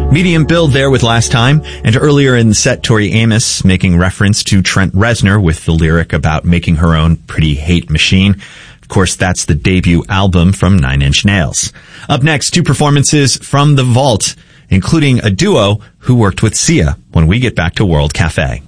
Medium build there with Last Time, and earlier in the set, Tori Amos making reference to Trent Reznor with the lyric about making her own pretty hate machine. Of course, that's the debut album from Nine Inch Nails. Up next, 2 performances from The Vault, including a duo who worked with Sia when we get back to World Cafe.